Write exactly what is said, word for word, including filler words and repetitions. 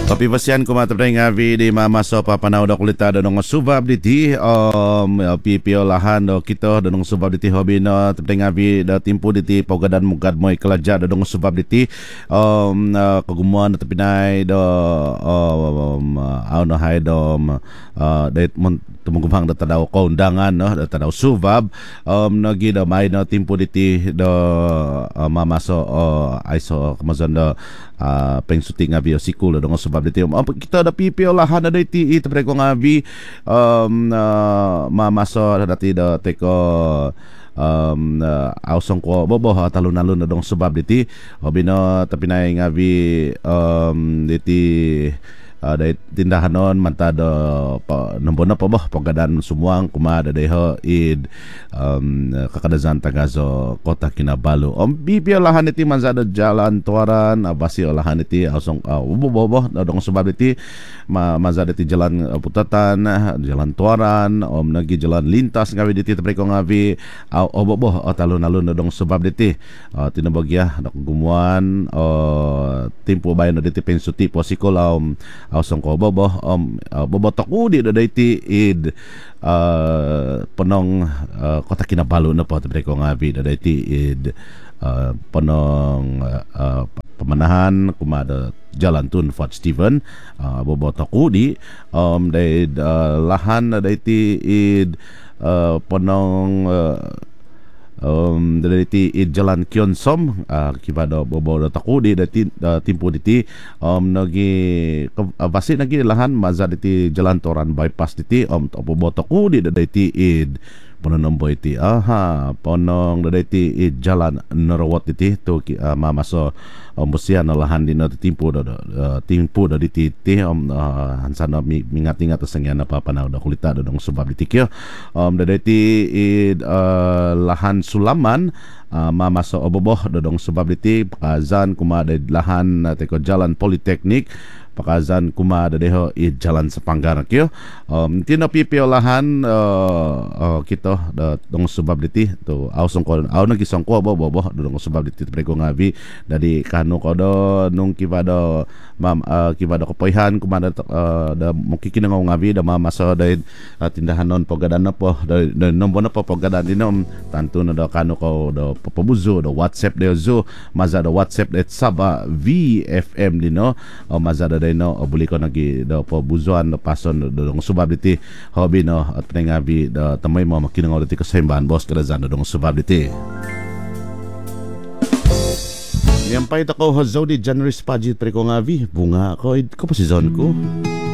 Kapipasyan kumatapay nga vi di mama so papanaw da kulita da nung subab diti um pipiolahan do kito da nung subab diti hobi no tapay nga vi da timpo diti pagadan mugad mo ikalaja da nung subab diti um uh, kagumuan da tapinay do um aw no hay do uh, dait mon tumugubhang da tadaw kaundangan no da tadaw subab um nagi da may no timpo diti do uh, mama so uh, ay so kamazon da uh, pengsuti nga vi sikulo do subab diti um, kita da pipiolahan na diti ito pre ko nga vi um uh, mamaso dati da teko um uh, ausong ko bobo talon-alon na dong subab diti hobi no tapinay nga vi um diti uh, day tindahanon mantado pa nambona pa ba pagadan sumuang kumada deho id um kakadazan tagazo kota Kinabalu om bibio lahan iti manzada jalan tuaran abasi olahan iti ausong uh, bobo dong subab iti ma manzada iti jalan uh, putatan jalan tuaran om nagi jalan lintas ngawi diti tapre ko ngawi uh, obobo uh, talon-alon dong subab diti uh, tinabagya nakugumuan uh, timpo bayan diti pensuti posikol um, ausong ko bobo um, uh, bobo takudi da dayti id uh, panong uh, kota Kinabalu na po tapos ko nga bi da dayti id uh, panong uh, uh, pamanahan kumada jalan tun Fort Stephen uh, bobo takudi um, dayd uh, lahan da dayti id uh, panong uh, um dati id jalan Kionsom uh, kibado bobo da takudi dati uh, timpo diti um nagi uh, basi nagi lahan maza diti jalan Toran bypass diti um bobo takudi dati id ponong boy ti aha ponong dati id jalan Narawat diti to uh, mamaso um, busya na lahan din na timpo da uh, timpo da diti ti um uh, hansana mingat-ingat sa nga napapanaw da kulita da dong subab diti kyo um dati id uh, lahan Sulaman uh, mama sa oboboh dodong subab diti pakazan kumada lahan uh, teko jalan Politeknik pakazan kumada deho i jalan sa Panggarakyo um tinapipiolahan uh, uh, kito da dong subab diti to ausong ko aw nagisong ko bobo dodong subab diti prego ngavi dadi kanu ko do nung kibado mam uh, kibado kopoyhan kumada uh, da mukikinangaw ngavi da mama sa da uh, tindahanon pogadan na po da, da nombo na po pogadan dinom tanto na do kanu ko do papabuzo do WhatsApp de zo maza do WhatsApp et saba V F M dino o maza da no obuli ko nagi do po buzuan do pason do dong subab diti hobi no at pinangabi do tamay mo makinangaw diti kasemban boss kadazan do dong subab diti Yampay tako ho Zodi January Spagit pre ko ngavi bunga ko ko pa si zone ko